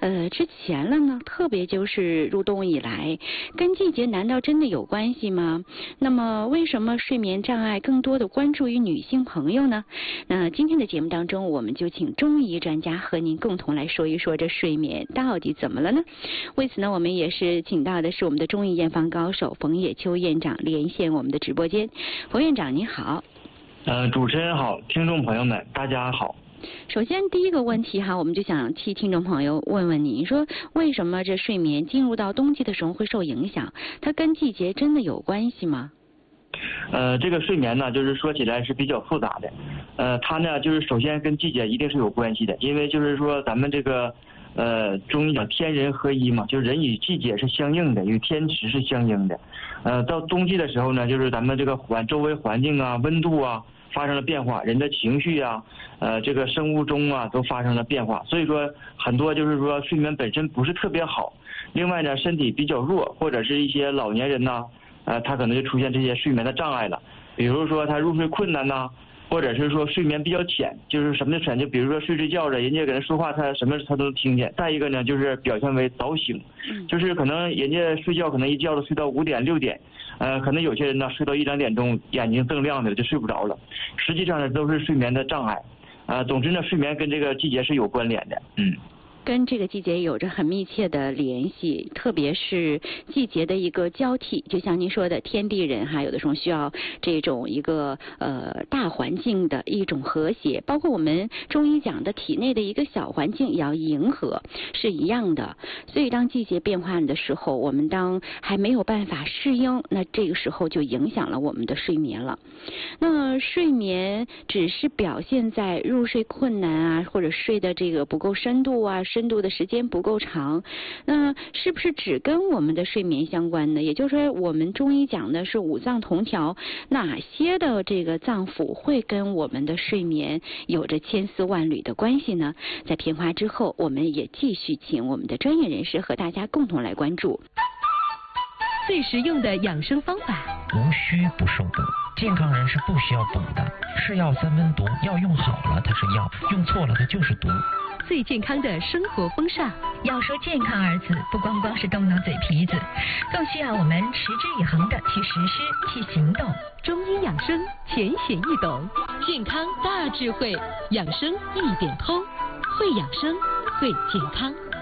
之前了呢，特别就是入冬以来，跟季节难道真的有关系吗？那么为什么睡眠障碍更多的关注于女性朋友呢？那今天的节目当中，我们就请中医专家和您共同来说一说这睡眠到底怎么了呢？为此呢，我们也是请到的是我们的中医验方高手冯野秋院长连线我们的直播间。冯院长您好。 主持人好，听众朋友们大家好。 首先第一个问题哈，我们就想替听众朋友问问您，说为什么这睡眠进入到冬季的时候会受影响？它跟季节真的有关系吗？ 这个睡眠呢，就是说起来是比较复杂的。它呢，就是首先跟季节一定是有关系的，因为就是说咱们这个中医讲天人合一嘛，就是人与季节是相应的，与天时是相应的。到冬季的时候呢，就是咱们这个周围环境啊、温度啊发生了变化，人的情绪啊、这个生物钟啊都发生了变化，所以说很多就是说睡眠本身不是特别好。另外呢，身体比较弱或者是一些老年人呐，他可能就出现这些睡眠的障碍了，比如说他入睡困难呐，或者是说睡眠比较浅，就是什么的浅，就比如说睡觉着，人家给他说话，他什么他都听见。再一个呢，就是表现为早醒，就是可能人家睡觉可能一觉都睡到5点6点，可能有些人呢睡到1、2点钟，眼睛瞪亮的就睡不着了。实际上呢都是睡眠的障碍。总之呢，睡眠跟这个季节是有关联的。 跟这个季节有着很密切的联系，特别是季节的一个交替，就像您说的，天地人哈，有的时候需要这种一个大环境的一种和谐，包括我们中医讲的体内的一个小环境也要迎合，是一样的。所以当季节变换的时候，我们当还没有办法适应，那这个时候就影响了我们的睡眠了。那睡眠只是表现在入睡困难啊，或者睡的这个不够深度啊，深度的时间不够长，那是不是只跟我们的睡眠相关呢？也就是说，我们中医讲的是五脏同调，哪些的这个脏腑会跟我们的睡眠有着千丝万缕的关系呢？在片花之后，我们也继续请我们的专业人士和大家共同来关注最实用的养生方法。 无需不受补，健康人是不需要补的。是药三分毒，药用好了它是药，用错了它就是毒。 最健康的生活风尚。 要说健康二字，不光光是动动嘴皮子，更需要我们持之以恒的去实施、去行动。 中医养生浅显易懂，健康大智慧，养生一点通，会养生，会健康。